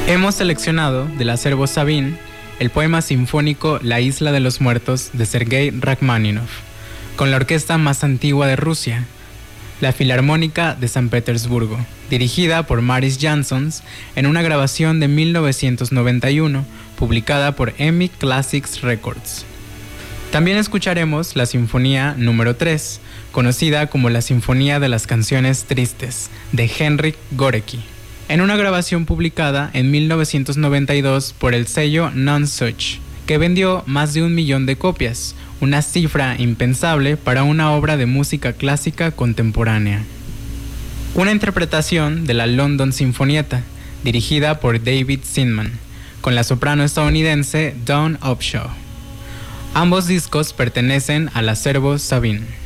Hemos seleccionado del acervo Sabin el poema sinfónico La Isla de los Muertos de Sergei Rachmaninoff, con la orquesta más antigua de Rusia, la Filarmónica de San Petersburgo, dirigida por Maris Jansons en una grabación de 1991, publicada por EMI Classics Records. También escucharemos la Sinfonía número 3, conocida como la Sinfonía de las Canciones Tristes, de Henryk Górecki, en una grabación publicada en 1992 por el sello Nonsuch, que vendió más de 1 millón de copias, una cifra impensable para una obra de música clásica contemporánea. Una interpretación de la London Sinfonietta, dirigida por David Zinman, con la soprano estadounidense Dawn Upshaw. Ambos discos pertenecen al acervo Sabin.